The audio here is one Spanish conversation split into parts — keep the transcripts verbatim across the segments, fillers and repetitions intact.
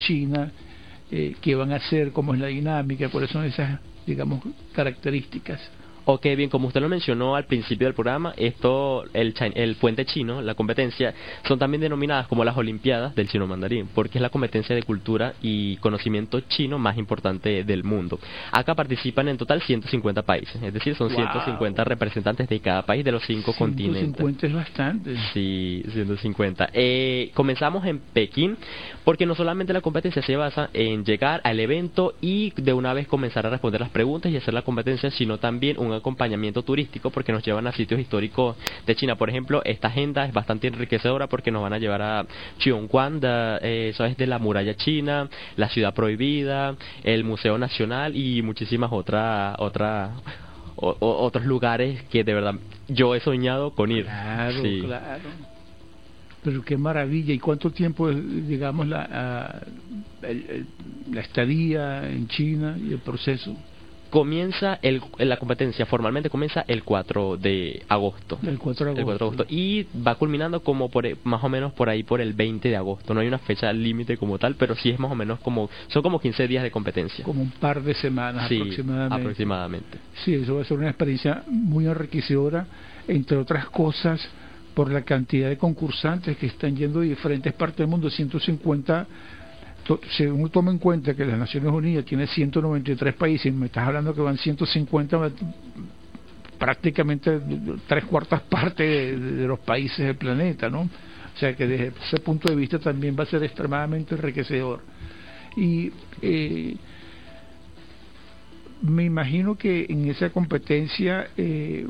China, eh, qué van a hacer, cómo es la dinámica, cuáles son esas, digamos, características. Ok, bien, como usted lo mencionó al principio del programa, esto, el, chi- el puente chino, la competencia, son también denominadas como las Olimpiadas del chino mandarín, porque es la competencia de cultura y conocimiento chino más importante del mundo. Acá participan en total ciento cincuenta países, es decir, son Wow. ciento cincuenta representantes de cada país de los cinco continentes. ciento cincuenta es bastante. Sí, ciento cincuenta. Eh, comenzamos en Pekín, porque no solamente la competencia se basa en llegar al evento y de una vez comenzar a responder las preguntas y hacer la competencia, sino también un acompañamiento turístico, porque nos llevan a sitios históricos de China. Por ejemplo, esta agenda es bastante enriquecedora porque nos van a llevar a Cheongguan, de, eh, eso es de la muralla china, la ciudad prohibida, el Museo Nacional y muchísimas otras otras o- o- otros lugares que de verdad yo he soñado con ir. Claro, Sí. claro. Pero qué maravilla. ¿Y cuánto tiempo es, digamos, la, ah, el- el- la estadía en China y el proceso? Comienza el, la competencia, formalmente comienza el cuatro de agosto. El cuatro de El cuatro agosto. de agosto. Y va culminando como por e- más o menos por ahí por el veinte de agosto. No hay una fecha límite como tal, pero sí es más o menos como, son como quince días de competencia. Como un par de semanas Sí, aproximadamente. aproximadamente. Sí, eso va a ser una experiencia muy enriquecedora, entre otras cosas, por la cantidad de concursantes que están yendo de diferentes partes del mundo. ciento cincuenta, to- si uno toma en cuenta que las Naciones Unidas tiene ciento noventa y tres países, y me estás hablando que van ciento cincuenta, va- prácticamente tres cuartas partes de, de los países del planeta, ¿no? O sea que desde ese punto de vista también va a ser extremadamente enriquecedor. Y eh, me imagino que en esa competencia eh,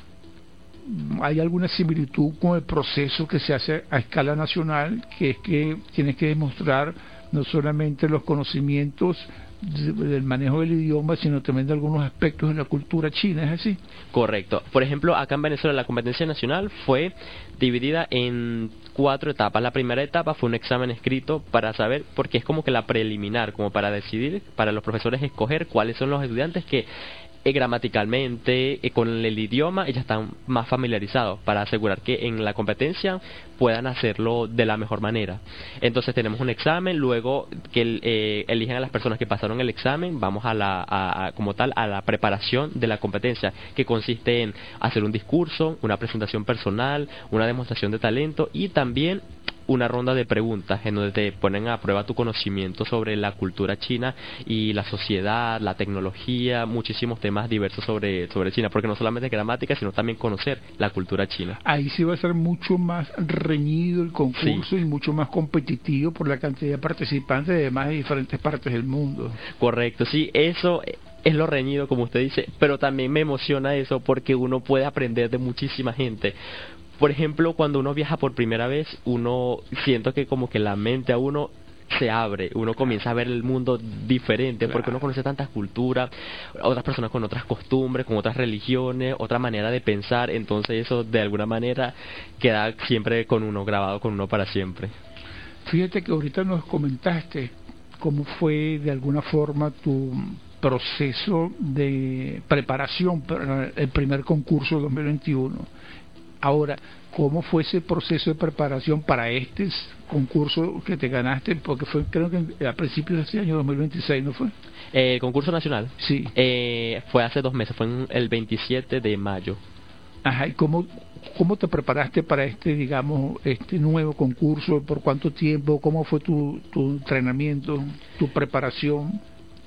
hay alguna similitud con el proceso que se hace a escala nacional, que es que tienes que demostrar no solamente los conocimientos de- del manejo del idioma, sino también de algunos aspectos de la cultura china, ¿es así? Correcto. Por ejemplo, acá en Venezuela la competencia nacional fue dividida en cuatro etapas. La primera etapa fue un examen escrito para saber, porque es como que la preliminar, como para decidir, para los profesores escoger cuáles son los estudiantes que eh, gramaticalmente, eh, con el idioma, ellos están más familiarizados para asegurar que en la competencia puedan hacerlo de la mejor manera. Entonces tenemos un examen, luego que el- eh, eligen a las personas que pasaron el examen, vamos a la, a- a- como tal, a la preparación de la competencia, que consiste en hacer un discurso, una presentación personal, una demostración de talento y también una ronda de preguntas en donde te ponen a prueba tu conocimiento sobre la cultura china y la sociedad, la tecnología, muchísimos temas diversos sobre, sobre China, porque no solamente gramática, sino también conocer la cultura china. Ahí sí va a ser mucho más reñido el concurso, Sí. y mucho más competitivo por la cantidad de participantes de más de diferentes partes del mundo. Correcto, sí, eso es lo reñido, como usted dice, pero también me emociona eso porque uno puede aprender de muchísima gente. Por ejemplo, cuando uno viaja por primera vez, uno siento que como que la mente a uno se abre, uno comienza a ver el mundo diferente, porque uno conoce tantas culturas, otras personas con otras costumbres, con otras religiones, otra manera de pensar, entonces eso de alguna manera queda siempre con uno, grabado con uno para siempre. Fíjate que ahorita nos comentaste cómo fue de alguna forma tu proceso de preparación para el primer concurso de dos mil veintiuno. Ahora, ¿cómo fue ese proceso de preparación para este concurso que te ganaste? Porque fue, creo que a principios de este año dos mil veintiséis, ¿no fue? Eh, el concurso nacional Sí. eh, fue hace dos meses, fue en el veintisiete de mayo. Ajá, ¿y cómo, cómo te preparaste para este, digamos, este nuevo concurso? ¿Por cuánto tiempo? ¿Cómo fue tu, tu entrenamiento, tu preparación?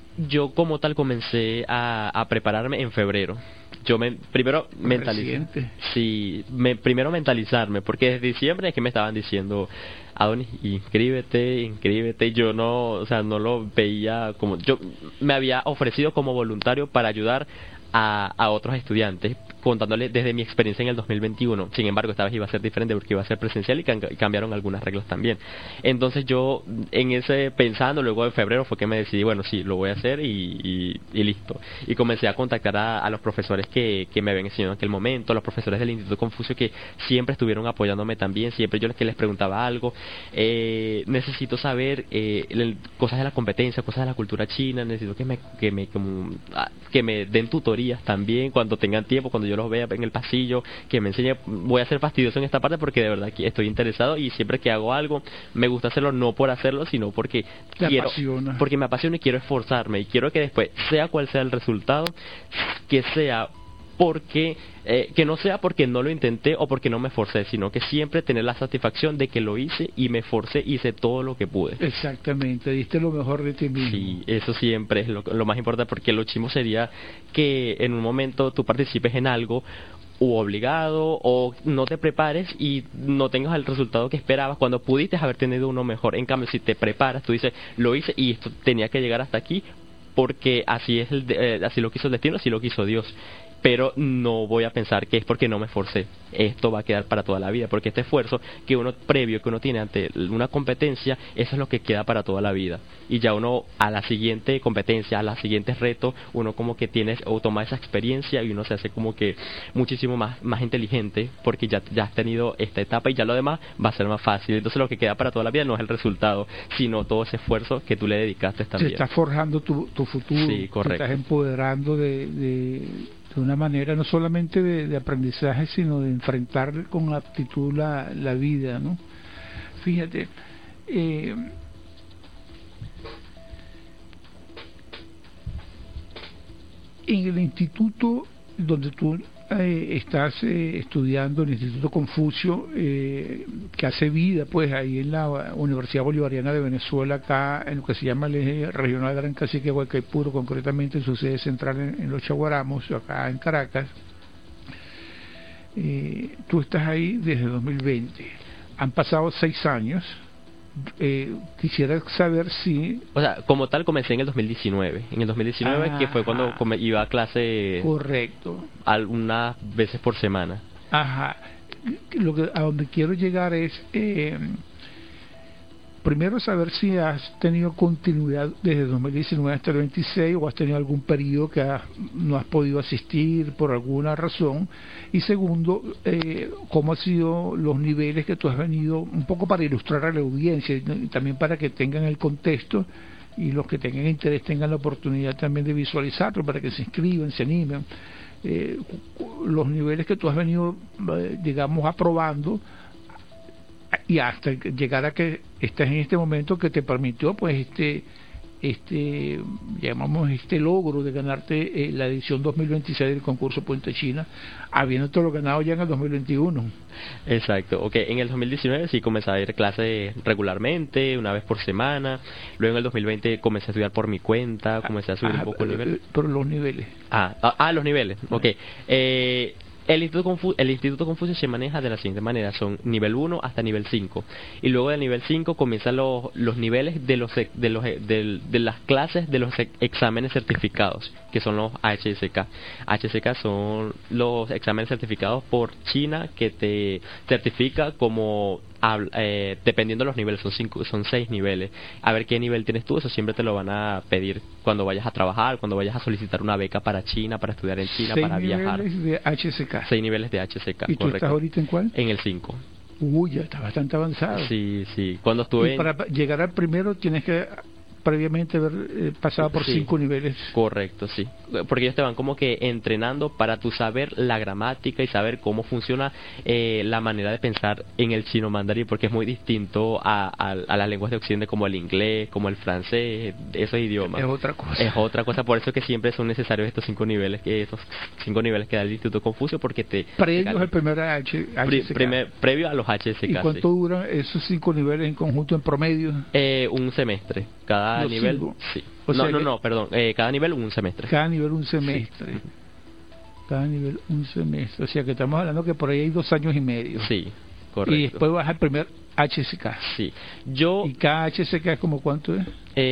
Yo como tal comencé a, a prepararme en febrero. Yo me, primero mentalizé. Reciente. Sí, me, primero mentalizarme, porque desde diciembre es que me estaban diciendo, Adonis, inscríbete, inscríbete. Yo no, o sea, no lo veía como, yo me había ofrecido como voluntario para ayudar a, a otros estudiantes, contándole desde mi experiencia en el dos mil veintiuno. Sin embargo, esta vez iba a ser diferente porque iba a ser presencial y can- cambiaron algunas reglas también. Entonces yo, en ese pensando, luego de febrero fue que me decidí, bueno, sí, lo voy a hacer y, y, y listo. Y comencé a contactar a, a los profesores que, que me habían enseñado en aquel momento, a los profesores del Instituto Confucio que siempre estuvieron apoyándome también, siempre yo les que les preguntaba algo, eh, necesito saber eh, el- cosas de la competencia, cosas de la cultura china, necesito que me, que me, como, ah, que me den tutorías también cuando tengan tiempo, cuando yo los vea en el pasillo, que me enseñe. Voy a ser fastidioso en esta parte porque de verdad que estoy interesado y siempre que hago algo me gusta hacerlo no por hacerlo, sino porque Te quiero, apasiona. porque me apasiona y quiero esforzarme y quiero que después, sea cual sea el resultado, que sea porque eh, que no sea porque no lo intenté o porque no me esforcé, sino que siempre tener la satisfacción de que lo hice y me esforcé, hice todo lo que pude. Exactamente, diste lo mejor de ti mismo. Sí, eso siempre es lo, lo más importante, porque lo chimo sería que en un momento tú participes en algo o obligado o no te prepares y no tengas el resultado que esperabas cuando pudiste haber tenido uno mejor. En cambio, si te preparas, tú dices, lo hice y esto tenía que llegar hasta aquí porque así es el de- eh, así lo quiso el destino, así lo quiso Dios. Pero no voy a pensar que es porque no me esforcé. Esto va a quedar para toda la vida, porque este esfuerzo que uno previo que uno tiene ante una competencia, eso es lo que queda para toda la vida. Y ya uno a la siguiente competencia, a los siguientes retos, uno como que tiene o toma esa experiencia y uno se hace como que muchísimo más más inteligente, porque ya ya has tenido esta etapa y ya lo demás va a ser más fácil. Entonces lo que queda para toda la vida no es el resultado, sino todo ese esfuerzo que tú le dedicaste Te también. estás forjando tu, tu futuro, Sí, correcto. te estás empoderando de, de, de una manera no solamente de, de aprendizaje, sino de enfrentar con aptitud la, la vida, ¿no? Fíjate, eh, en el instituto donde tú eh, estás eh, estudiando, el Instituto Confucio, eh, que hace vida pues ahí en la Universidad Bolivariana de Venezuela, acá en lo que se llama el eje regional Gran Cacique Guaycaipuro, concretamente en su sede central en, en Los Chaguaramos, acá en Caracas. Eh, tú estás ahí desde dos mil veinte, han pasado seis años. Eh, quisiera saber si... O sea, como tal comencé en el dos mil diecinueve. En el dos mil diecinueve, Ajá. que fue cuando come- iba a clase Correcto. algunas veces por semana. Ajá. Lo que, a donde quiero llegar es, eh, primero saber si has tenido continuidad desde dos mil diecinueve hasta el veintiséis o has tenido algún periodo que has- no has podido asistir por alguna razón. Y segundo, eh, cómo han sido los niveles que tú has venido, un poco para ilustrar a la audiencia y y también para que tengan el contexto y los que tengan interés tengan la oportunidad también de visualizarlo para que se inscriban, se animen. Eh, cu- los niveles que tú has venido, eh, digamos, aprobando y hasta llegar a que estás en este momento que te permitió pues este este llamamos este logro de ganarte eh, la edición dos mil veintiséis del concurso Puente China, habiéndote lo ganado ya en el dos mil veintiuno. Exacto, ok, en el dos mil diecinueve sí comencé a ir a clase regularmente, una vez por semana. Luego en el dos mil veinte comencé a estudiar por mi cuenta, comencé a subir Ah, un poco el nivel. eh, pero los niveles. Ah, ah, ah, los niveles, ok. Eh, el Instituto, Confu- el Instituto Confucio se maneja de la siguiente manera, son nivel uno hasta nivel cinco. Y luego del nivel cinco comienzan los, los niveles de los e- de los e- del- de las clases de los e- exámenes certificados, que son los H S K. H S K son los exámenes certificados por China que te certifica como habl- eh, dependiendo de los niveles, son cinco, son seis niveles. A ver qué nivel tienes tú, eso siempre te lo van a pedir cuando vayas a trabajar, cuando vayas a solicitar una beca para China, para estudiar en China, Seis para viajar. niveles de H S K. Seis niveles de H S K, ¿Y tú correcto. estás ahorita en cuál? En el cinco. Uy, ya está bastante avanzado. Sí, sí. Cuando estuve Y en- para pa- llegar al primero tienes que previamente haber eh, pasado por Sí. cinco niveles. Correcto, sí. Porque ellos te van como que entrenando para tú saber la gramática y saber cómo funciona eh, la manera de pensar en el chino mandarín, porque es muy distinto a, a, a las lenguas de Occidente como el inglés, como el francés, esos idiomas. Es otra cosa. Es otra cosa, por eso es que siempre son necesarios estos cinco niveles, que esos cinco niveles que da el Instituto Confucio, porque te... Previos te- al primer H, pri- HSK. primer- previo a los H S K. ¿Y cuánto sí. duran esos cinco niveles en conjunto en promedio? Eh, un semestre. Cada Los nivel... cinco. Sí. O no, sea no, que- no, perdón. Eh, cada nivel un semestre. Cada nivel un semestre. Cada nivel un semestre. O sea que estamos hablando que por ahí hay dos años y medio. Sí, correcto. Y después vas al primer H S K. Sí. Yo ¿Y cada H S K es como cuánto es?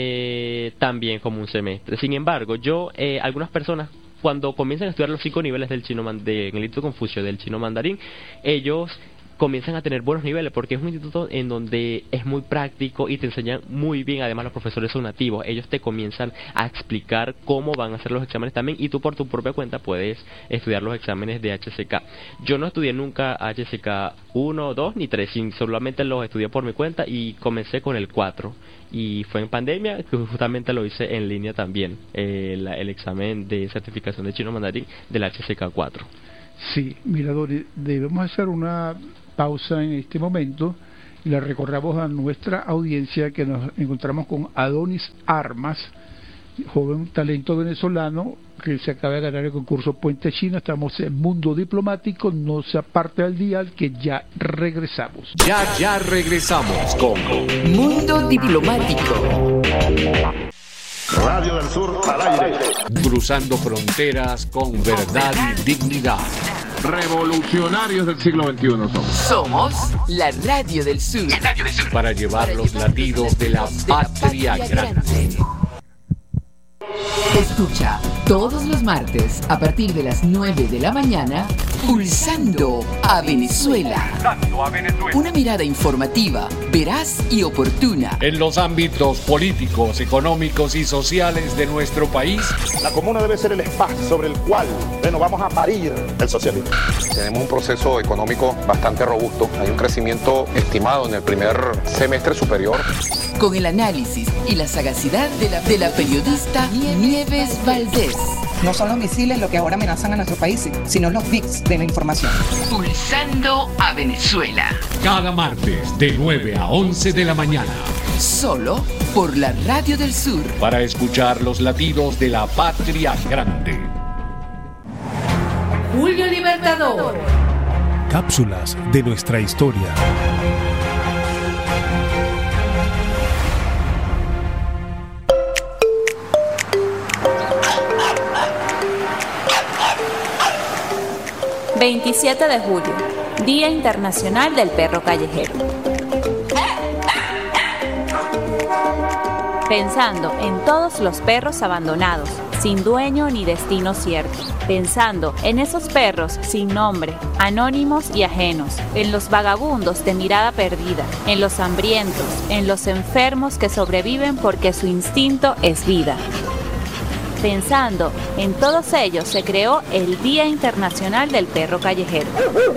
eh, también como un semestre. Sin embargo, yo, eh, algunas personas, cuando comienzan a estudiar los cinco niveles del chino man- de, en el Instituto Confucio del chino mandarín, ellos comienzan a tener buenos niveles porque es un instituto en donde es muy práctico y te enseñan muy bien. Además los profesores son nativos, ellos te comienzan a explicar cómo van a hacer los exámenes también, y tú por tu propia cuenta puedes estudiar los exámenes de H S K. Yo no estudié nunca H S K uno, dos ni tres, solamente los estudié por mi cuenta y comencé con el cuatro, y fue en pandemia que justamente lo hice en línea también, eh, la- el examen de certificación de chino mandarín del H S K cuatro. Sí, Miradori, debemos hacer una pausa en este momento y le recordamos a nuestra audiencia que nos encontramos con Adonis Armas, joven talento venezolano que se acaba de ganar el concurso Puente Chino. Estamos en Mundo Diplomático, no se aparte al dial que ya regresamos. Ya, ya regresamos con Mundo Diplomático. Radio del Sur al aire. Cruzando fronteras con verdad y dignidad. Revolucionarios del siglo veintiuno somos. Somos la Radio del Sur. La Radio del Sur. Para llevar los latidos de la patria grande. Escucha todos los martes a partir de las nueve de la mañana Pulsando a Venezuela. Una mirada informativa, veraz y oportuna en los ámbitos políticos, económicos y sociales de nuestro país. La comuna debe ser el espacio sobre el cual bueno, vamos a parir el socialismo. Tenemos un proceso económico bastante robusto. Hay un crecimiento estimado en el primer semestre superior. Con el análisis y la sagacidad de la, de la periodista Nieves Valdés. No son los misiles lo que ahora amenazan a nuestro país, sino los B I Cs de la información. Pulsando a Venezuela. Cada martes de nueve a once de la mañana. Solo por la Radio del Sur. Para escuchar los latidos de la patria grande. Julio Libertador. Cápsulas de nuestra historia. veintisiete de julio, Día Internacional del Perro Callejero. Pensando en todos los perros abandonados, sin dueño ni destino cierto. Pensando en esos perros sin nombre, anónimos y ajenos, en los vagabundos de mirada perdida, en los hambrientos, en los enfermos que sobreviven porque su instinto es vida. Pensando en todos ellos se creó el Día Internacional del Perro Callejero.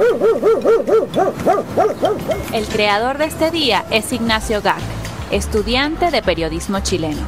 El creador de este día es Ignacio Gac, estudiante de periodismo chileno.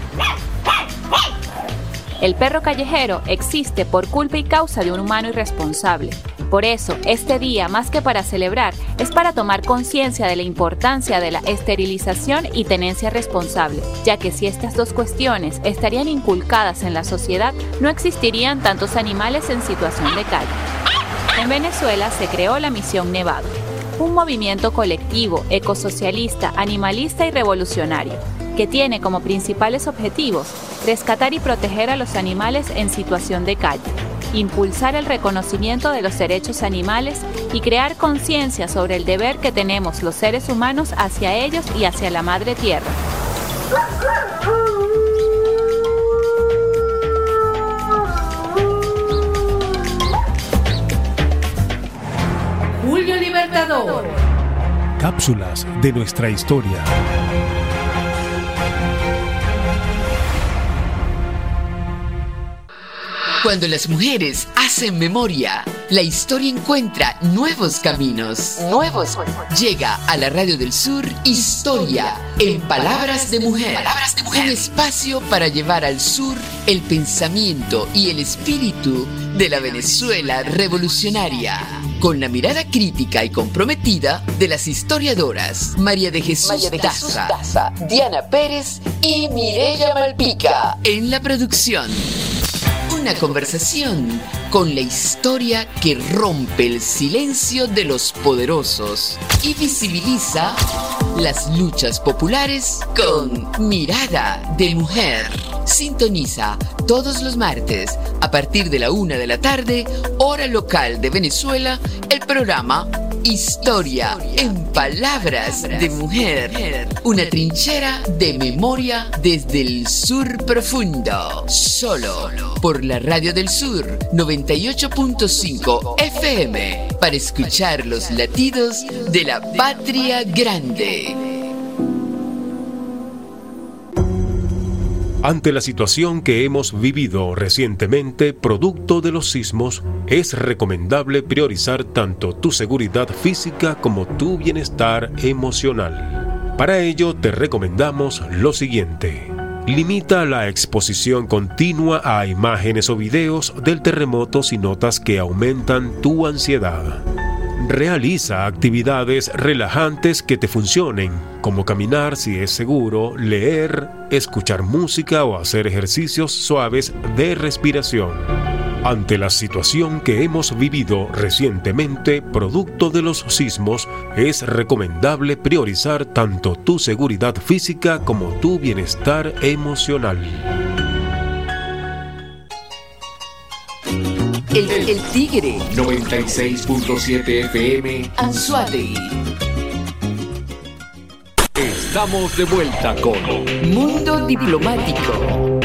El perro callejero existe por culpa y causa de un humano irresponsable. Por eso, este día, más que para celebrar, es para tomar conciencia de la importancia de la esterilización y tenencia responsable, ya que si estas dos cuestiones estarían inculcadas en la sociedad, no existirían tantos animales en situación de calle. En Venezuela se creó la Misión Nevado, un movimiento colectivo, ecosocialista, animalista y revolucionario, que tiene como principales objetivos rescatar y proteger a los animales en situación de calle, impulsar el reconocimiento de los derechos animales y crear conciencia sobre el deber que tenemos los seres humanos hacia ellos y hacia la madre tierra. Julio Libertador. Cápsulas de nuestra historia. Cuando las mujeres hacen memoria, la historia encuentra nuevos caminos. Nuevos. Llega a la Radio del Sur Historia en Palabras de Mujer. Palabras de Mujer. Un espacio para llevar al sur el pensamiento y el espíritu de la Venezuela revolucionaria. Con la mirada crítica y comprometida de las historiadoras María de Jesús, María de Jesús Daza, Daza, Diana Pérez y Mireya Malpica. En la producción. Una conversación con la historia que rompe el silencio de los poderosos y visibiliza las luchas populares con mirada de mujer. Sintoniza todos los martes a partir de la una de la tarde, hora local de Venezuela, el programa Historia en Palabras de Mujer. Una trinchera de memoria desde el sur profundo. Solo por la Radio del Sur noventa y ocho punto cinco F M. Para escuchar los latidos de la patria grande. Ante la situación que hemos vivido recientemente, producto de los sismos, es recomendable priorizar tanto tu seguridad física como tu bienestar emocional. Para ello te recomendamos lo siguiente. Limita la exposición continua a imágenes o videos del terremoto si notas que aumentan tu ansiedad. Realiza actividades relajantes que te funcionen, como caminar si es seguro, leer, escuchar música o hacer ejercicios suaves de respiración. Ante la situación que hemos vivido recientemente, producto de los sismos, es recomendable priorizar tanto tu seguridad física como tu bienestar emocional. El, el Tigre. noventa y seis punto siete F M. Anzoátegui. Estamos de vuelta con Mundo Diplomático.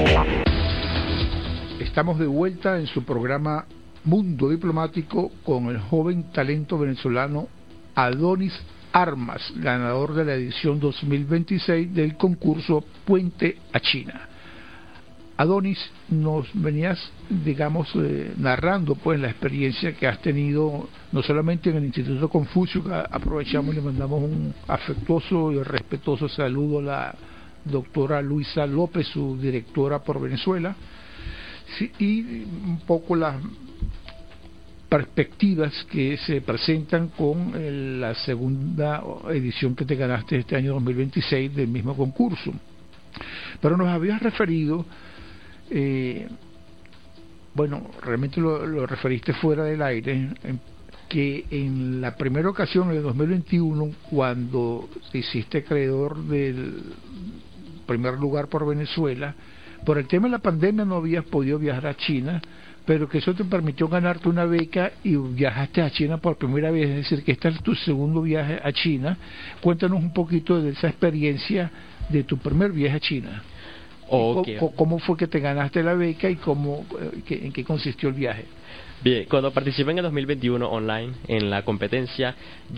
Estamos de vuelta en su programa Mundo Diplomático con el joven talento venezolano Adonis Armas, ganador de la edición dos mil veintiséis del concurso Puente a China. Adonis, nos venías, digamos, eh, narrando pues la experiencia que has tenido no solamente en el Instituto Confucio, que aprovechamos y le mandamos un afectuoso y respetuoso saludo a la doctora Luisa López, su directora por Venezuela, sí, y un poco las perspectivas que se presentan con el, la segunda edición que te ganaste este año dos mil veintiséis del mismo concurso. Pero nos habías referido, eh, bueno, realmente lo, lo referiste fuera del aire, en, que en la primera ocasión, en el dos mil veintiuno, cuando te hiciste acreedor del primer lugar por Venezuela, por el tema de la pandemia no habías podido viajar a China, pero que eso te permitió ganarte una beca y viajaste a China por primera vez, es decir, que este es tu segundo viaje a China. Cuéntanos un poquito de esa experiencia de tu primer viaje a China. Okay. ¿Cómo, ¿Cómo fue que te ganaste la beca y cómo, en qué consistió el viaje? Bien, cuando participé en el dos mil veintiuno online en la competencia,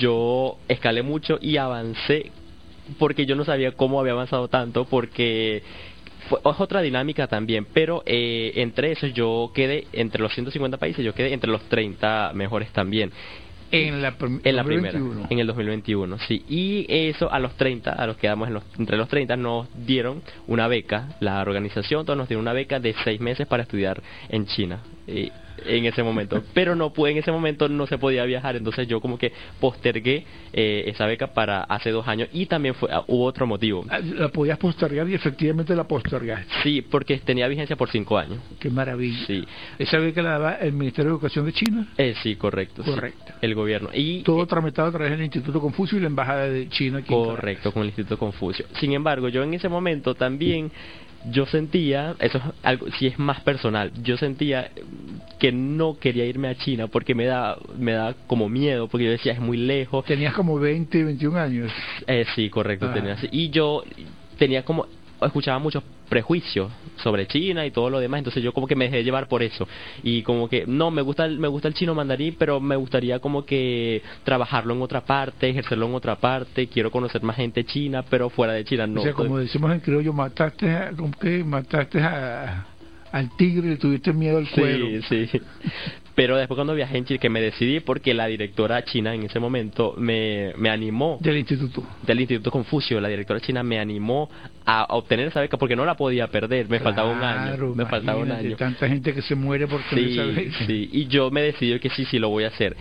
yo escalé mucho y avancé porque yo no sabía cómo había avanzado tanto, porque fue, es otra dinámica también, pero eh, entre esos yo quedé entre los ciento cincuenta países, yo quedé entre los treinta mejores también. En la, prim- en la primera, en el dos mil veintiuno, sí. Y eso a los treinta, a los que quedamos en los, entre los treinta, nos dieron una beca, la organización, todos nos dieron una beca de seis meses para estudiar en China. Eh, en ese momento, pero no pude, en ese momento no se podía viajar, entonces yo como que postergué eh, esa beca para hace dos años y también fue, uh, hubo otro motivo. ¿La podías postergar y efectivamente la postergaste? Sí, porque tenía vigencia por cinco años. Qué maravilla. Sí. ¿Esa beca la daba el Ministerio de Educación de China? Eh, sí, correcto. Correcto. Sí, el gobierno. Y todo eh, tramitado a través del Instituto Confucio y la Embajada de China aquí. Correcto, con el Instituto Confucio. Sin embargo, yo en ese momento también yo sentía, eso es algo, si es más personal, yo sentía que no quería irme a China porque me da me da como miedo, porque yo decía es muy lejos. Tenías como veinte, veintiún años. Eh, sí, correcto, ah. tenía así. Y yo tenía como, escuchaba muchos prejuicios sobre China y todo lo demás, entonces yo como que me dejé llevar por eso y como que no, me gusta el, me gusta el chino mandarín, pero me gustaría como que trabajarlo en otra parte, ejercerlo en otra parte, quiero conocer más gente china, pero fuera de China no. O sea, como decimos en criollo, mataste a, como que mataste a, al tigre, le tuviste miedo al cuero. Sí, sí. Pero después cuando viajé en Chile, que me decidí porque la directora china en ese momento me, me animó. Del instituto. Del Instituto Confucio, la directora china me animó a, a obtener esa beca porque no la podía perder, me claro, faltaba un año. Me faltaba un año. Tanta gente que se muere por tener sí, esa beca. Sí, y yo me decidí que sí, sí lo voy a hacer.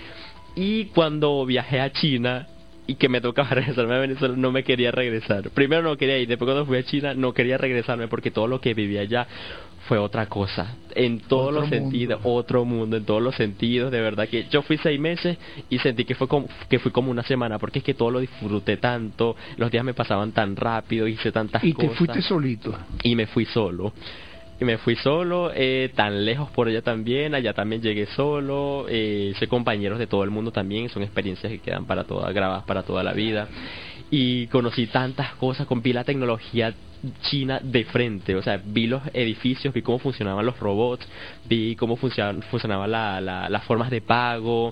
Y cuando viajé a China y que me tocaba regresarme a Venezuela, no me quería regresar. Primero no quería ir, después cuando fui a China no quería regresarme porque todo lo que viví allá fue otra cosa, en todos otro los mundo. sentidos, otro mundo, en todos los sentidos, de verdad que yo fui seis meses y sentí que fue como, que fui como una semana, porque es que todo lo disfruté tanto, los días me pasaban tan rápido, hice tantas y cosas. Y te fuiste solito. Y me fui solo. Y me fui solo, eh, tan lejos por allá también, allá también llegué solo, eh, hice compañeros de todo el mundo también, son experiencias que quedan para toda, grabadas para toda la vida. Y conocí tantas cosas, vi la tecnología china de frente, o sea, vi los edificios, vi cómo funcionaban los robots, vi cómo funcionaban, funcionaban la, la, las formas de pago,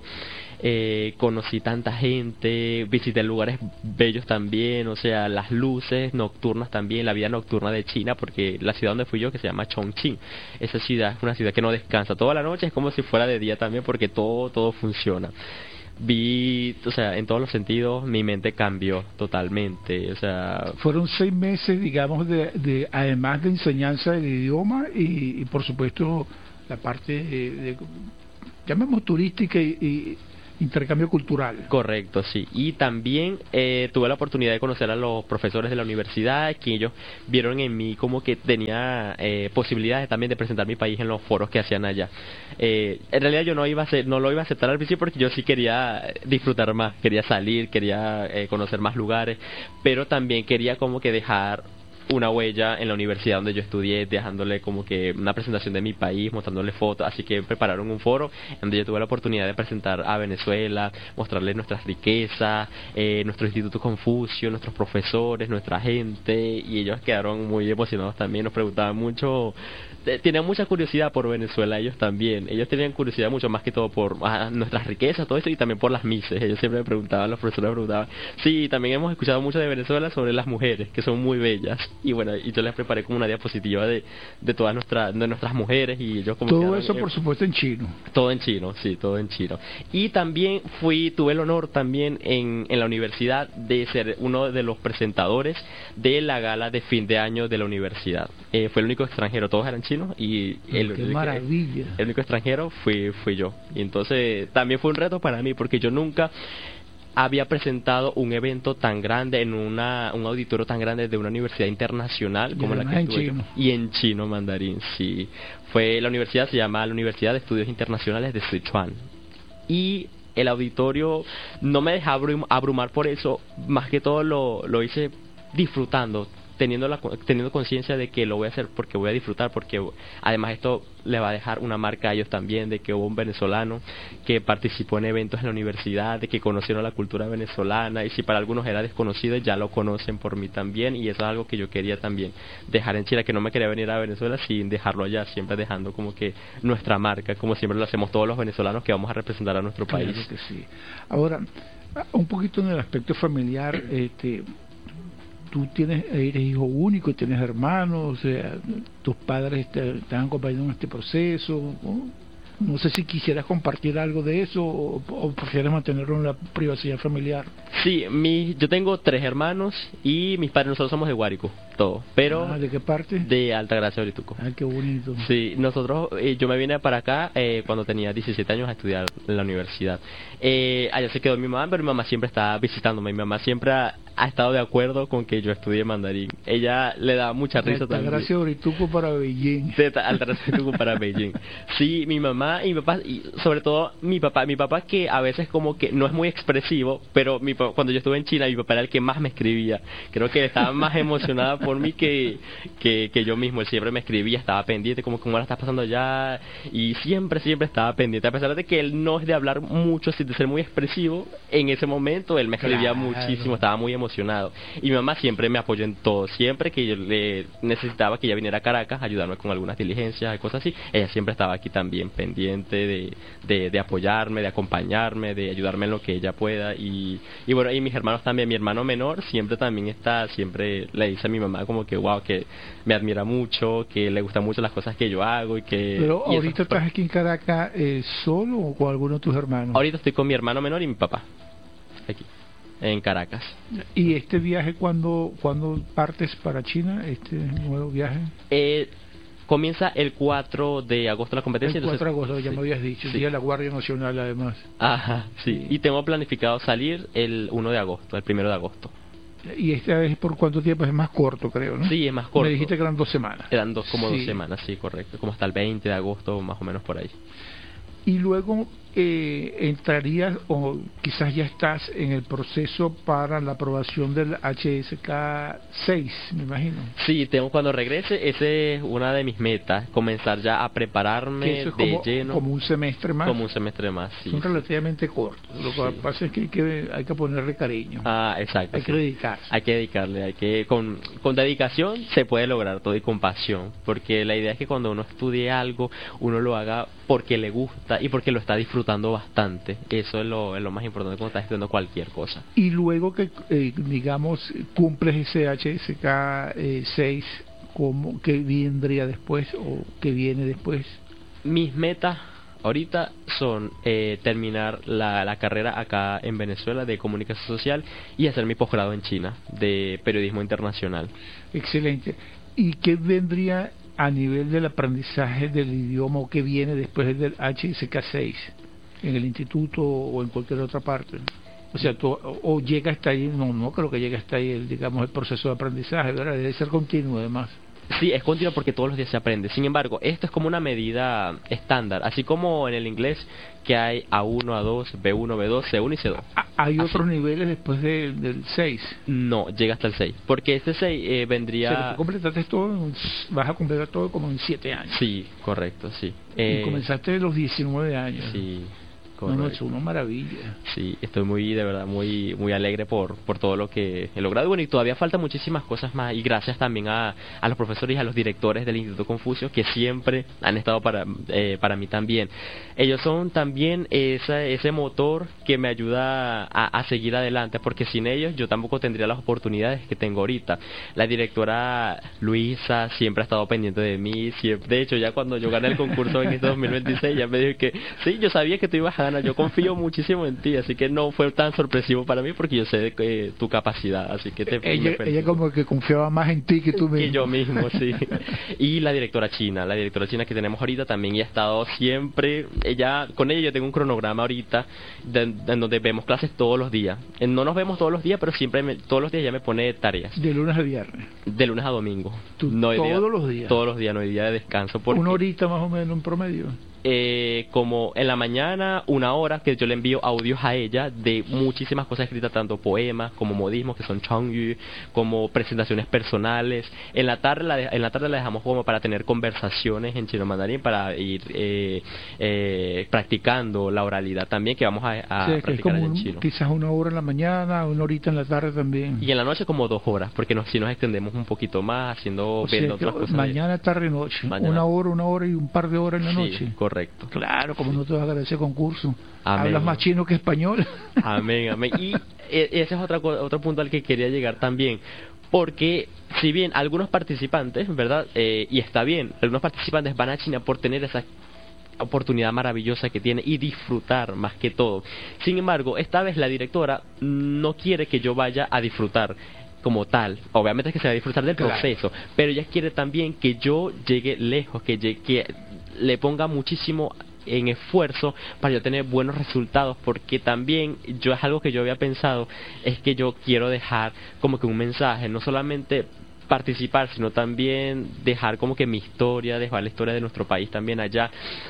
eh, conocí tanta gente, visité lugares bellos también, o sea, las luces nocturnas también, la vida nocturna de China, porque la ciudad donde fui yo, que se llama Chongqing, esa ciudad es una ciudad que no descansa, toda la noche es como si fuera de día también, porque todo, todo funciona. vi, o sea, en todos los sentidos mi mente cambió totalmente, o sea... Fueron seis meses, digamos, de, de además de enseñanza del idioma y, y por supuesto la parte de, de llamemos turística y, y intercambio cultural. Correcto, sí. Y también eh, tuve la oportunidad de conocer a los profesores de la universidad, que ellos vieron en mí como que tenía eh, posibilidades también de presentar mi país en los foros que hacían allá. Eh, en realidad yo no iba a hacer, no lo iba a aceptar al principio porque yo sí quería disfrutar más, quería salir, quería eh, conocer más lugares, pero también quería como que dejar una huella en la universidad donde yo estudié, dejándole como que una presentación de mi país, mostrándole fotos, así que prepararon un foro donde yo tuve la oportunidad de presentar a Venezuela, mostrarles nuestras riquezas, eh, nuestro Instituto Confucio, nuestros profesores, nuestra gente, y ellos quedaron muy emocionados también, nos preguntaban mucho, eh, tenían mucha curiosidad por Venezuela, ellos también, ellos tenían curiosidad mucho más que todo por ah, nuestras riquezas, todo eso, y también por las mises, ellos siempre me preguntaban, los profesores me preguntaban, sí, también hemos escuchado mucho de Venezuela sobre las mujeres, que son muy bellas. Y bueno, y yo les preparé como una diapositiva de, de todas nuestras de nuestras mujeres y ellos como todo quedaron, eso eh, por supuesto en chino. Todo en chino, sí, todo en chino. Y también fui, tuve el honor también en, en la universidad de ser uno de los presentadores de la gala de fin de año de la universidad. Eh, fue el único extranjero, todos eran chinos y el, ¡qué el, maravilla! El único extranjero fui, fui yo. Y entonces también fue un reto para mí porque yo nunca había presentado un evento tan grande en una un auditorio tan grande de una universidad internacional como la que estuve yo. Y en chino mandarín, sí. Fue la universidad, se llama la Universidad de Estudios Internacionales de Sichuan. Y el auditorio no me dejaba abrum- abrumar por eso, más que todo lo, lo hice disfrutando, teniendo la teniendo conciencia de que lo voy a hacer porque voy a disfrutar, porque además esto le va a dejar una marca a ellos también, de que hubo un venezolano que participó en eventos en la universidad, de que conocieron la cultura venezolana, y si para algunos era desconocido, ya lo conocen por mí también, y eso es algo que yo quería también dejar en Chile, que no me quería venir a Venezuela sin dejarlo allá, siempre dejando como que nuestra marca, como siempre lo hacemos todos los venezolanos que vamos a representar a nuestro país. Claro que sí. Ahora, un poquito en el aspecto familiar, este tú tienes, eres hijo único, tienes hermanos, o sea, tus padres te, te han acompañado en este proceso, ¿no? No sé si quisieras compartir algo de eso o, o prefieres mantenerlo en la privacidad familiar. Sí, mi, yo tengo tres hermanos y mis padres, nosotros somos de Guárico, todos, pero... Ah, ¿de qué parte? De Altagracia, Orituco. Ah, qué bonito. Sí, nosotros, eh, yo me vine para acá eh, cuando tenía diecisiete años a estudiar en la universidad. Eh, allá se quedó mi mamá, pero mi mamá siempre está visitándome, mi mamá siempre ha, ha estado de acuerdo con que yo estudie mandarín. Ella le da mucha risa también. Altagracia, Orituco para Beijing. De Altagracia, Orituco para Beijing. Sí, mi mamá y mi papá, y sobre todo mi papá, mi papá que a veces como que no es muy expresivo, pero mi papá, cuando yo estuve en China, mi papá era el que más me escribía. Creo que estaba más emocionada por mí que, que, que yo mismo. Él siempre me escribía, estaba pendiente, como cómo la estás pasando allá, y siempre, siempre estaba pendiente, a pesar de que él no es de hablar mucho, de ser muy expresivo, en ese momento él me escribía claro. muchísimo, estaba muy emocionado. Y mi mamá siempre me apoyó en todo, siempre que yo le necesitaba que ella viniera a Caracas a ayudarme con algunas diligencias y cosas así, ella siempre estaba aquí también pendiente de, de, de apoyarme, de acompañarme, de ayudarme en lo que ella pueda. Y, y bueno, y mis hermanos también, mi hermano menor siempre también está, siempre le dice a mi mamá como que wow, que me admira mucho, que le gustan mucho las cosas que yo hago y que... Pero y ahorita eso, estás aquí en Caracas eh, solo o con alguno de tus hermanos. Ahorita estoy con mi hermano menor y mi papá aquí en Caracas. ¿Y este viaje cuándo cuando partes para China, este nuevo viaje? Eh, comienza el cuatro de agosto la competencia. El cuatro de agosto, ya sí, me habías dicho, sí. Día de la Guardia Nacional además. Ajá, sí. sí. Y tengo planificado salir el uno de agosto, el primero de agosto. Y esta vez por cuánto tiempo, es más corto creo, ¿no? Sí, es más corto. Me dijiste que eran dos semanas. Eran dos, como sí. dos semanas, sí, correcto. Como hasta el veinte de agosto, más o menos por ahí. Y luego eh, entrarías, o quizás ya estás en el proceso para la aprobación del H S K seis, me imagino. Sí, tengo cuando regrese, esa es una de mis metas, comenzar ya a prepararme eso es de como, lleno. Como un semestre más. Como un semestre más, sí. Son relativamente cortos. Lo que sí. pasa es que hay, que hay que ponerle cariño. Ah, exacto. Hay sí. que dedicarse. Hay que dedicarle, hay que con, con dedicación se puede lograr todo y con pasión, porque la idea es que cuando uno estudie algo, uno lo haga porque le gusta y porque lo está disfrutando bastante. Eso es lo, es lo más importante cuando estás estudiando cualquier cosa. Y luego que, eh, digamos, cumples ese H S K seis, ¿cómo, qué vendría después o qué viene después? Mis metas ahorita son eh, terminar la, la carrera acá en Venezuela de comunicación social y hacer mi posgrado en China de periodismo internacional. Excelente. ¿Y qué vendría a nivel del aprendizaje del idioma o qué viene después del H S K seis en el instituto o en cualquier otra parte? O sea, tú, o, o llega hasta ahí, no, no creo que llegue hasta ahí el, digamos, el proceso de aprendizaje, ¿verdad? Debe ser continuo además. Sí, es continuo porque todos los días se aprende. Sin embargo, esto es como una medida estándar, así como en el inglés que hay A uno, A dos, B uno, B dos, C uno y C dos. ¿Hay así. otros niveles después de, del seis? No, llega hasta el seis, porque este seis eh, vendría... O sea, tú completaste todo, en, vas a completar todo como en siete años. Sí, correcto, sí. Eh, y eh, comenzaste a los diecinueve años. Sí. No, no, es una maravilla. Sí, estoy muy, de verdad, muy muy alegre por por todo lo que he logrado. Bueno, y todavía faltan muchísimas cosas más. Y gracias también a, a los profesores y a los directores del Instituto Confucio, que siempre han estado para eh, para mí también. Ellos son también esa, ese motor que me ayuda a, a seguir adelante, porque sin ellos yo tampoco tendría las oportunidades que tengo ahorita. La directora Luisa siempre ha estado pendiente de mí. Siempre, de hecho, ya cuando yo gané el concurso en este dos mil veintiséis, ya me dijo que sí, yo sabía que tú ibas a ganar. Yo confío muchísimo en ti, así que no fue tan sorpresivo para mí porque yo sé de que, tu capacidad, así que te ella, ella como que confiaba más en ti que tú mismo. Que yo mismo, sí. Y la directora china, la directora china que tenemos ahorita también, ella ha estado siempre, ella, con ella yo tengo un cronograma ahorita de, de, en donde vemos clases todos los días. No nos vemos todos los días, pero siempre me, todos los días ella me pone tareas. De lunes a viernes. De lunes a domingo. ¿Tú, no hay todos día, los días. Todos los días, no hay día de descanso. Porque, una horita más o menos en promedio. Eh, como en la mañana una hora que yo le envío audios a ella de muchísimas cosas escritas, tanto poemas como modismos que son chongyu, como presentaciones personales. En la tarde la de, en la tarde la dejamos como para tener conversaciones en chino mandarín, para ir eh, eh, practicando la oralidad también, que vamos a, a sí, practicar es como en un, chino. Quizás una hora en la mañana, una horita en la tarde también. Y en la noche como dos horas, porque nos, si nos extendemos un poquito más haciendo o viendo sea, otras cosas. Mañana, tarde, noche. Mañana. Una hora, una hora y un par de horas en la sí, noche. Correcto. Claro, como sí. no te vas a ganar ese concurso. Amén. Hablas más chino que español. Amén, amén. Y ese es otra, otro punto al que quería llegar también. Porque si bien algunos participantes, ¿verdad? Eh, y está bien, algunos participantes van a China por tener esa oportunidad maravillosa que tiene y disfrutar más que todo. Sin embargo, esta vez la directora no quiere que yo vaya a disfrutar como tal. Obviamente es que se va a disfrutar del claro. proceso, pero ella quiere también que yo llegue lejos, que, llegue, que le ponga muchísimo en esfuerzo para yo tener buenos resultados, porque también yo es algo que yo había pensado, es que yo quiero dejar como que un mensaje, no solamente participar, sino también dejar como que mi historia, dejar la historia de nuestro país también allá.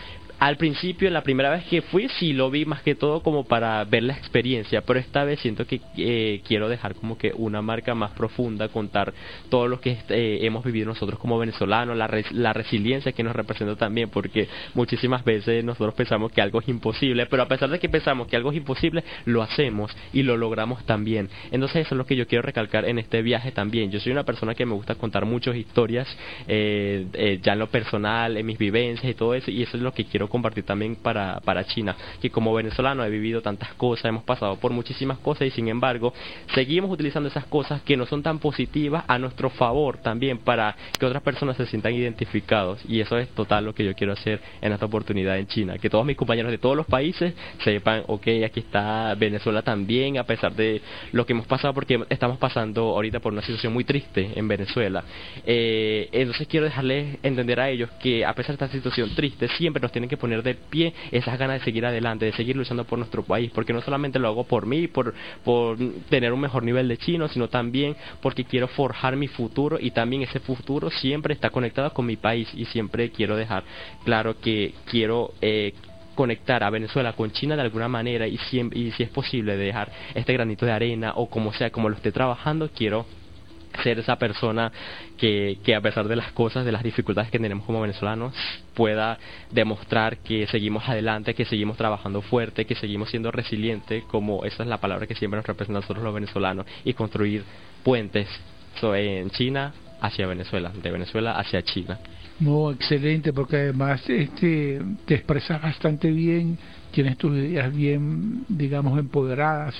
Al principio, la primera vez que fui, sí lo vi más que todo como para ver la experiencia, pero esta vez siento que eh, quiero dejar como que una marca más profunda, contar todo lo que eh, hemos vivido nosotros como venezolanos, la, res, la resiliencia que nos representa también, porque muchísimas veces nosotros pensamos que algo es imposible, pero a pesar de que pensamos que algo es imposible, lo hacemos y lo logramos también. Entonces eso es lo que yo quiero recalcar en este viaje también. Yo soy una persona que me gusta contar muchas historias, eh, eh, ya en lo personal, en mis vivencias y todo eso, y eso es lo que quiero compartir también para, para China, que como venezolano he vivido tantas cosas, hemos pasado por muchísimas cosas y sin embargo seguimos utilizando esas cosas que no son tan positivas a nuestro favor también, para que otras personas se sientan identificados, y eso es total lo que yo quiero hacer en esta oportunidad en China, que todos mis compañeros de todos los países sepan, ok, aquí está Venezuela también, a pesar de lo que hemos pasado, porque estamos pasando ahorita por una situación muy triste en Venezuela. Eh, entonces quiero dejarles entender a ellos que a pesar de esta situación triste, siempre nos tienen que poner de pie esas ganas de seguir adelante, de seguir luchando por nuestro país, porque no solamente lo hago por mí, por, por tener un mejor nivel de chino, sino también porque quiero forjar mi futuro, y también ese futuro siempre está conectado con mi país, y siempre quiero dejar claro que quiero eh, conectar a Venezuela con China de alguna manera, y si, y si es posible dejar este granito de arena, o como sea, como lo esté trabajando, quiero ser esa persona que, que a pesar de las cosas, de las dificultades que tenemos como venezolanos, pueda demostrar que seguimos adelante, que seguimos trabajando fuerte, que seguimos siendo resilientes, como esa es la palabra que siempre nos representa a nosotros los venezolanos, y construir puentes so, en China hacia Venezuela, de Venezuela hacia China. No, excelente, porque además este, te expresas bastante bien, tienes tus ideas bien, digamos, empoderadas,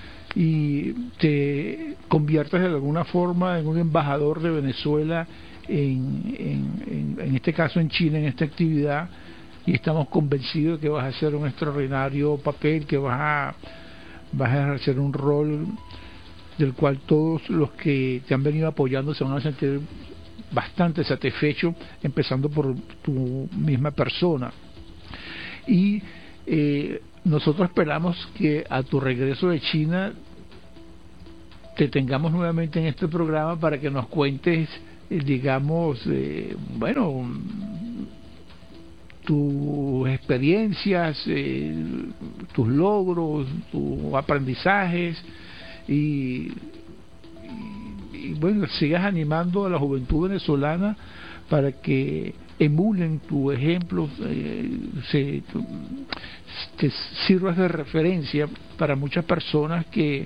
y te conviertes de alguna forma en un embajador de Venezuela en, en, en, en este caso en China, en esta actividad, y estamos convencidos de que vas a hacer un extraordinario papel, que vas a, vas a ejercer un rol del cual todos los que te han venido apoyando se van a sentir bastante satisfechos, empezando por tu misma persona. Y eh, nosotros esperamos que a tu regreso de China te tengamos nuevamente en este programa para que nos cuentes, eh, digamos, eh, bueno, tus experiencias, eh, tus logros, tus aprendizajes y, y, y bueno, sigas animando a la juventud venezolana para que emulen tu ejemplo, eh, se, tu, te sirvas de referencia para muchas personas que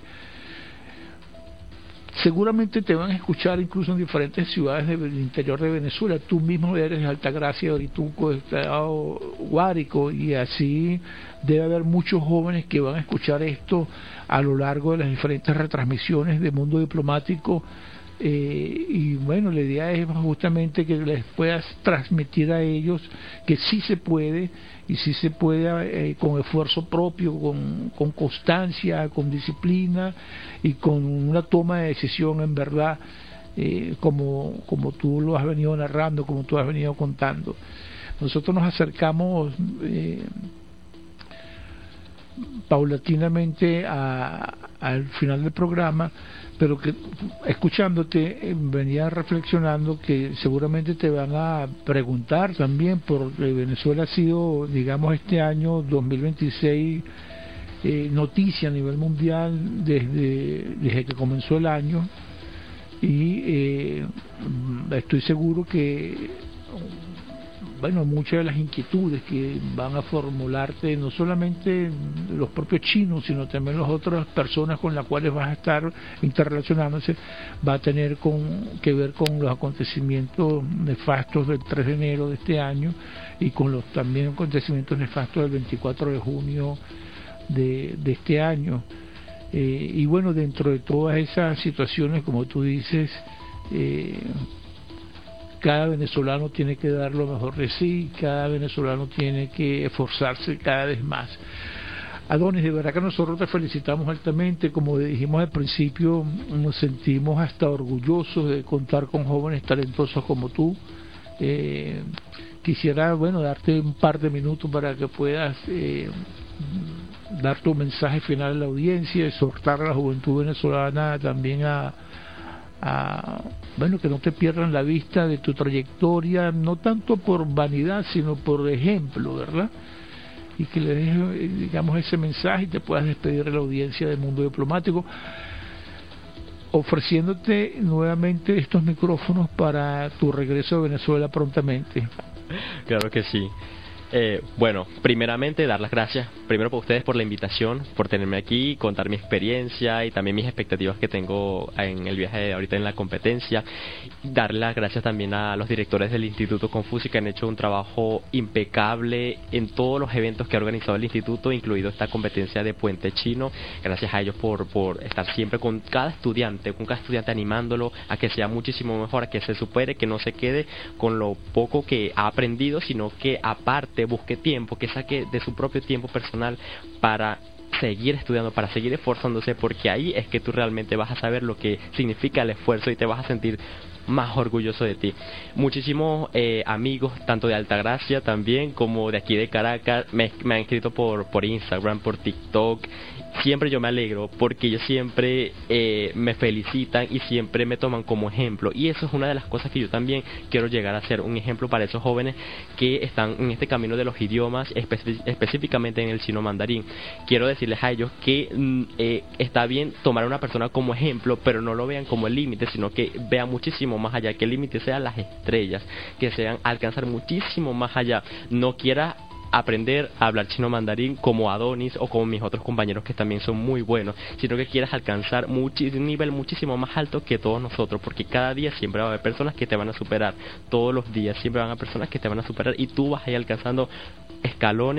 seguramente te van a escuchar incluso en diferentes ciudades del interior de Venezuela. Tú mismo eres de Altagracia, Orituco, Estado Guárico, y así debe haber muchos jóvenes que van a escuchar esto a lo largo de las diferentes retransmisiones de Mundo Diplomático. Eh, y bueno, la idea es justamente que les puedas transmitir a ellos que sí se puede, y sí se puede eh, con esfuerzo propio, con, con constancia, con disciplina y con una toma de decisión en verdad, eh, como, como tú lo has venido narrando, como tú has venido contando. Nosotros nos acercamos eh, paulatinamente a, al final del programa, pero que escuchándote eh, venía reflexionando que seguramente te van a preguntar también, porque Venezuela ha sido, digamos, este año dos mil veintiséis eh, noticia a nivel mundial desde, desde que comenzó el año, y eh, estoy seguro que bueno, muchas de las inquietudes que van a formularte no solamente los propios chinos, sino también las otras personas con las cuales vas a estar interrelacionándose, va a tener con, que ver con los acontecimientos nefastos del tres de enero de este año y con los también acontecimientos nefastos del veinticuatro de junio de, de este año. Eh, y bueno, dentro de todas esas situaciones, como tú dices, eh, cada venezolano tiene que dar lo mejor de sí, cada venezolano tiene que esforzarse cada vez más. Adonis, de verdad que nosotros te felicitamos altamente. Como dijimos al principio, nos sentimos hasta orgullosos de contar con jóvenes talentosos como tú. Eh, quisiera, bueno, darte un par de minutos para que puedas eh, dar tu mensaje final a la audiencia, exhortar a la juventud venezolana también a A, bueno, que no te pierdan la vista de tu trayectoria, no tanto por vanidad sino por ejemplo, ¿verdad? Y que le dejes, digamos, ese mensaje y te puedas despedir de la audiencia del Mundo Diplomático, ofreciéndote nuevamente estos micrófonos para tu regreso a Venezuela prontamente. Claro que sí. Eh, bueno, primeramente dar las gracias primero por ustedes por la invitación, por tenerme aquí, contar mi experiencia y también mis expectativas que tengo en el viaje de ahorita en la competencia. Dar las gracias también a los directores del Instituto Confucio, que han hecho un trabajo impecable en todos los eventos que ha organizado el instituto, incluido esta competencia de Puente Chino. Gracias a ellos por, por estar siempre con cada estudiante, con cada estudiante animándolo a que sea muchísimo mejor, a que se supere, que no se quede con lo poco que ha aprendido, sino que aparte busque tiempo, que saque de su propio tiempo personal para seguir estudiando, para seguir esforzándose, porque ahí es que tú realmente vas a saber lo que significa el esfuerzo y te vas a sentir más orgulloso de ti. Muchísimos eh, amigos, tanto de Altagracia también como de aquí de Caracas, me, me han escrito por, por Instagram, por TikTok. Siempre yo me alegro porque ellos siempre eh, me felicitan y siempre me toman como ejemplo, y eso es una de las cosas que yo también quiero llegar a ser, un ejemplo para esos jóvenes que están en este camino de los idiomas, espe- específicamente en el chino mandarín. Quiero decirles a ellos que mm, eh, está bien tomar a una persona como ejemplo, pero no lo vean como el límite, sino que vean muchísimo más allá, que el límite sean las estrellas, que sean alcanzar muchísimo más allá. No quiera aprender a hablar chino mandarín como Adonis o como mis otros compañeros que también son muy buenos, sino que quieras alcanzar muchi- un nivel muchísimo más alto que todos nosotros, porque cada día siempre va a haber personas que te van a superar, todos los días siempre van a haber personas que te van a superar, y tú vas a ir alcanzando escalones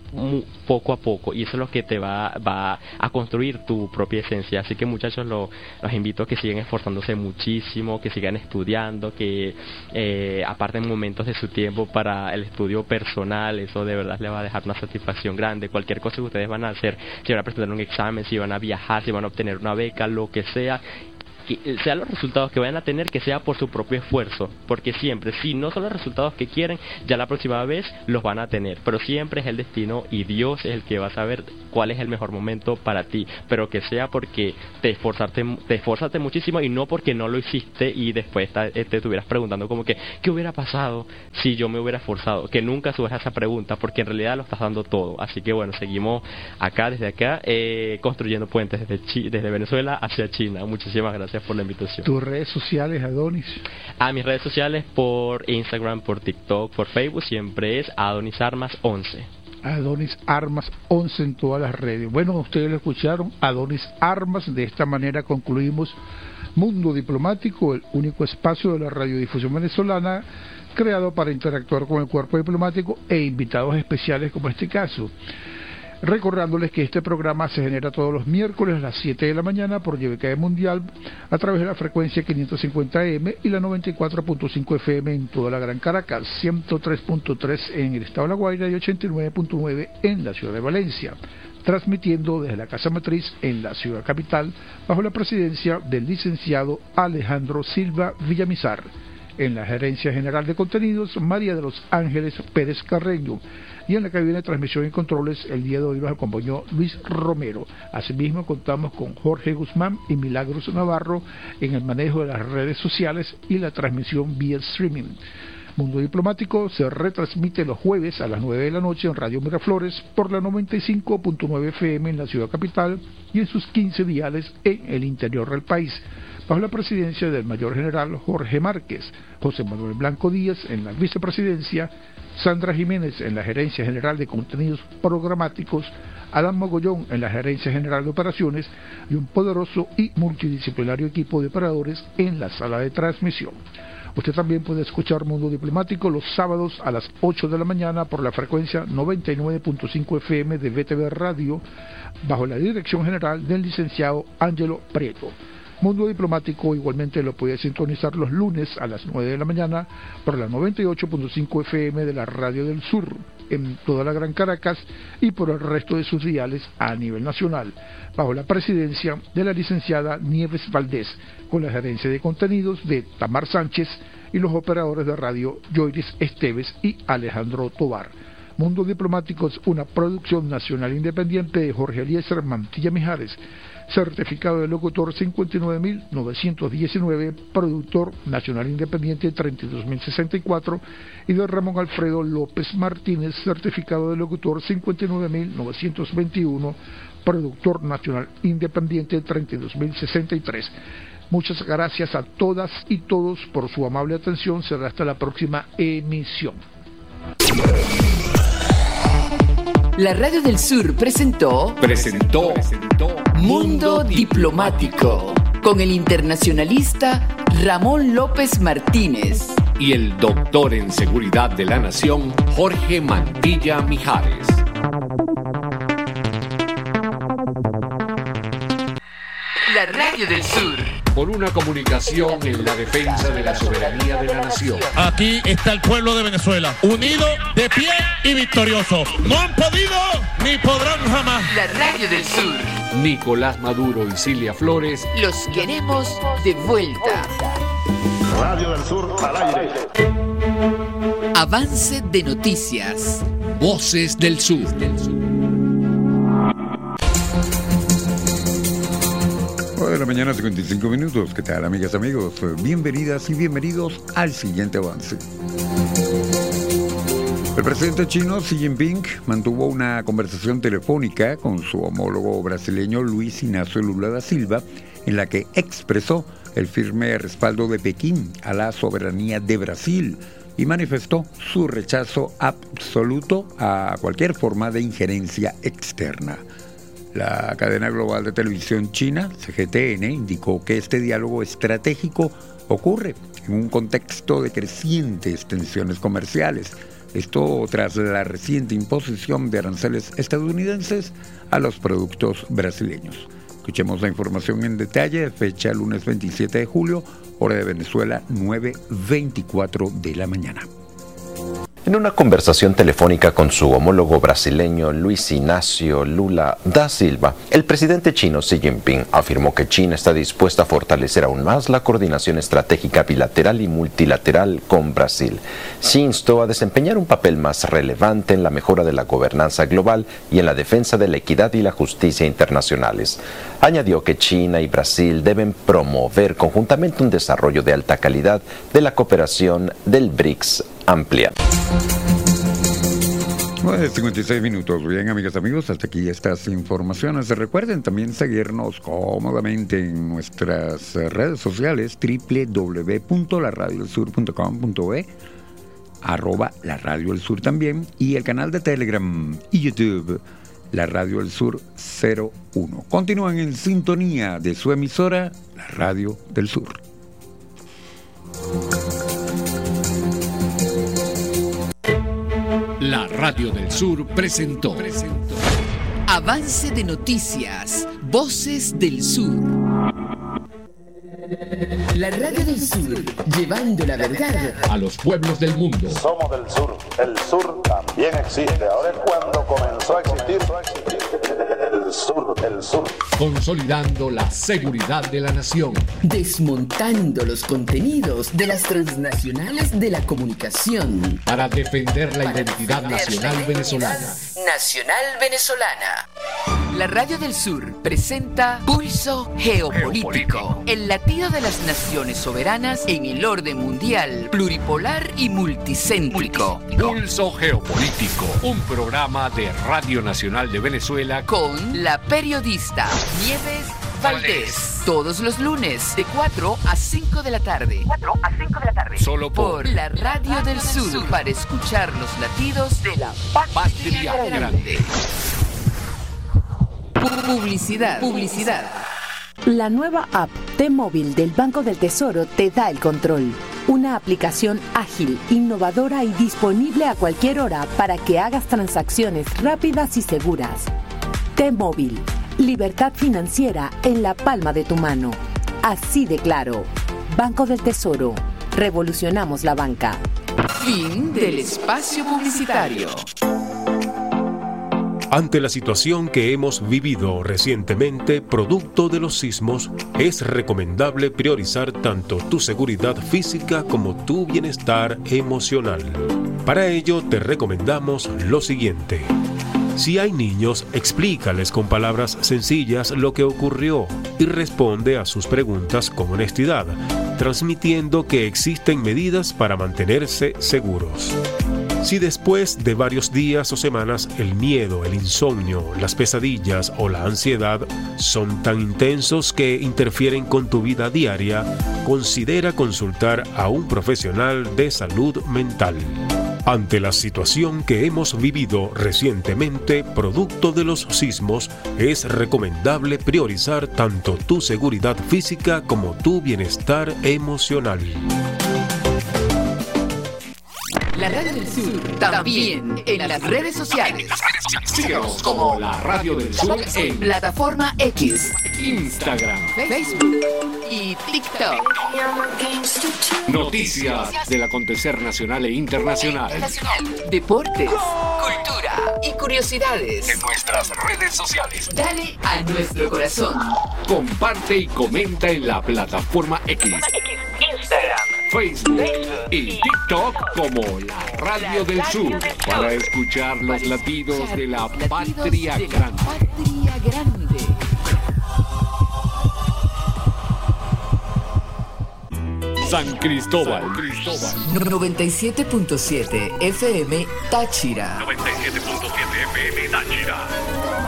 mu- poco a poco, y eso es lo que te va, va a construir tu propia esencia. Así que muchachos, lo, los invito a que sigan esforzándose muchísimo, que sigan estudiando, que eh, aparten momentos de su tiempo para el estudio personal. Eso de verdad les va a dejar una satisfacción grande. Cualquier cosa que ustedes van a hacer, si van a presentar un examen, si van a viajar, si van a obtener una beca, lo que sea, que sean los resultados que vayan a tener, que sea por su propio esfuerzo, porque siempre, si no son los resultados que quieren, ya la próxima vez los van a tener, pero siempre es el destino y Dios es el que va a saber cuál es el mejor momento para ti, pero que sea porque te esforzaste, te esforzaste muchísimo y no porque no lo hiciste y después te, te estuvieras preguntando como que, ¿qué hubiera pasado si yo me hubiera esforzado? Que nunca subas esa pregunta, porque en realidad lo estás dando todo. Así que bueno, seguimos acá, desde acá, eh, construyendo puentes desde, Chi- desde Venezuela hacia China. Muchísimas gracias por la invitación. ¿Tus redes sociales, Adonis? A mis redes sociales, por Instagram, por TikTok, por Facebook, siempre es Adonis Armas once. Adonis Armas once en todas las redes. Bueno, ustedes lo escucharon, Adonis Armas. De esta manera concluimos Mundo Diplomático, el único espacio de la radiodifusión venezolana creado para interactuar con el cuerpo diplomático e invitados especiales como este caso. Recordándoles que este programa se genera todos los miércoles a las siete de la mañana por Y B K Mundial a través de la frecuencia quinientos cincuenta A M y la noventa y cuatro punto cinco F M en toda la Gran Caracas, ciento tres punto tres en el estado de La Guaira y ochenta y nueve punto nueve en la ciudad de Valencia, transmitiendo desde la Casa Matriz en la ciudad capital bajo la presidencia del licenciado Alejandro Silva Villamizar. En la gerencia general de contenidos, María de los Ángeles Pérez Carreño, y en la cabina de transmisión y controles el día de hoy nos acompañó Luis Romero. Asimismo contamos con Jorge Guzmán y Milagros Navarro en el manejo de las redes sociales y la transmisión vía streaming. Mundo Diplomático se retransmite los jueves a las nueve de la noche en Radio Miraflores por la noventa y cinco punto nueve F M en la ciudad capital y en sus quince diales en el interior del país, bajo la presidencia del mayor general Jorge Márquez, José Manuel Blanco Díaz en la vicepresidencia, Sandra Jiménez en la gerencia general de contenidos programáticos, Adán Mogollón en la gerencia general de operaciones y un poderoso y multidisciplinario equipo de operadores en la sala de transmisión. Usted también puede escuchar Mundo Diplomático los sábados a las ocho de la mañana por la frecuencia noventa y nueve punto cinco F M de V T V Radio, bajo la dirección general del licenciado Ángelo Prieto. Mundo Diplomático igualmente lo puede sintonizar los lunes a las nueve de la mañana por la noventa y ocho punto cinco F M de la Radio del Sur en toda la Gran Caracas y por el resto de sus diales a nivel nacional, bajo la presidencia de la licenciada Nieves Valdés, con la gerencia de contenidos de Tamar Sánchez y los operadores de radio Joyris Esteves y Alejandro Tobar. Mundo Diplomático es una producción nacional independiente de Jorge Eliezer Mantilla Mijares, certificado de locutor cincuenta y nueve mil novecientos diecinueve, productor nacional independiente treinta y dos mil sesenta y cuatro, y de Ramón Alfredo López Martínez, certificado de locutor cincuenta y nueve mil novecientos veintiuno, productor nacional independiente treinta y dos mil sesenta y tres. Muchas gracias a todas y todos por su amable atención. Será hasta la próxima emisión. La Radio del Sur presentó Presentó, presentó Mundo Diplomático con el internacionalista Ramón López Martínez y el doctor en seguridad de la nación, Jorge Mantilla Mijares. La Radio del Sur. Por una comunicación en la defensa de la soberanía de la nación. Aquí está el pueblo de Venezuela, unido, de pie y victorioso. No han podido ni podrán jamás. La Radio del Sur. Nicolás Maduro y Cilia Flores. Los queremos de vuelta. Radio del Sur al aire. Avance de noticias. Voces del Sur. nueve de la mañana, cincuenta y cinco minutos. ¿Qué tal, amigas, amigos? Bienvenidas y bienvenidos al siguiente avance. El presidente chino Xi Jinping mantuvo una conversación telefónica con su homólogo brasileño Luis Inácio Lula da Silva, en la que expresó el firme respaldo de Pekín a la soberanía de Brasil y manifestó su rechazo absoluto a cualquier forma de injerencia externa. La cadena global de televisión china, C G T N, indicó que este diálogo estratégico ocurre en un contexto de crecientes tensiones comerciales, Esto tras la reciente imposición de aranceles estadounidenses a los productos brasileños. Escuchemos la información en detalle, fecha lunes veintisiete de julio, hora de Venezuela, nueve veinticuatro de la mañana. En una conversación telefónica con su homólogo brasileño Luis Inácio Lula da Silva, el presidente chino Xi Jinping afirmó que China está dispuesta a fortalecer aún más la coordinación estratégica bilateral y multilateral con Brasil. Xi instó a desempeñar un papel más relevante en la mejora de la gobernanza global y en la defensa de la equidad y la justicia internacionales. Añadió que China y Brasil deben promover conjuntamente un desarrollo de alta calidad de la cooperación del BRICS ampliada. nueve cincuenta y seis minutos. Bien, amigas y amigos, hasta aquí estas informaciones. Recuerden también seguirnos cómodamente en nuestras redes sociales, doble u doble u doble u punto la radio del sur punto com punto be, arroba la Radio del Sur también, y el canal de Telegram y YouTube, La Radio del Sur cero uno. Continúan en sintonía de su emisora, La Radio del Sur. La Radio del Sur presentó. presentó. Avance de noticias, Voces del Sur. La Radio del Sur, llevando la verdad a los pueblos del mundo. Somos del sur. El sur también existe. Ahora es cuando comenzó a existir. El sur, el sur. Consolidando la seguridad de la nación. Desmontando los contenidos de las transnacionales de la comunicación. Para defender la Para identidad defender nacional la venezolana. identidad nacional venezolana. La Radio del Sur presenta Pulso Geopolítico, Geopolítico, el latido de las naciones soberanas en el orden mundial, pluripolar y multicéntrico. Pulso Geopolítico, un programa de Radio Nacional de Venezuela con la periodista Nieves Valdés. Todos los lunes de cuatro a cinco de la tarde. cuatro a cinco de la tarde. Solo por, por la Radio, Radio del Sur, Sur para escuchar los latidos de la patria, patria grande. grande. Publicidad. Publicidad. La nueva app T-Móvil del Banco del Tesoro te da el control. Una aplicación ágil, innovadora y disponible a cualquier hora para que hagas transacciones rápidas y seguras. T-Móvil. Libertad financiera en la palma de tu mano. Así de claro. Banco del Tesoro. Revolucionamos la banca. Fin del espacio publicitario. Ante la situación que hemos vivido recientemente, producto de los sismos, es recomendable priorizar tanto tu seguridad física como tu bienestar emocional. Para ello, te recomendamos lo siguiente. Si hay niños, explícales con palabras sencillas lo que ocurrió y responde a sus preguntas con honestidad, transmitiendo que existen medidas para mantenerse seguros. Si después de varios días o semanas el miedo, el insomnio, las pesadillas o la ansiedad son tan intensos que interfieren con tu vida diaria, considera consultar a un profesional de salud mental. Ante la situación que hemos vivido recientemente, producto de los sismos, es recomendable priorizar tanto tu seguridad física como tu bienestar emocional. La Radio del Sur también en las redes sociales. Síguenos como La Radio del Sur en plataforma X, Instagram, Facebook y TikTok. Noticias del acontecer nacional e internacional. Deportes, cultura y curiosidades En nuestras redes sociales. Dale a nuestro corazón. Comparte y comenta en la plataforma X, Instagram, Facebook y TikTok como La Radio del Sur para escuchar los latidos de la patria grande. Patria grande. San Cristóbal. noventa y siete punto siete F M Táchira. noventa y siete punto siete F M Táchira.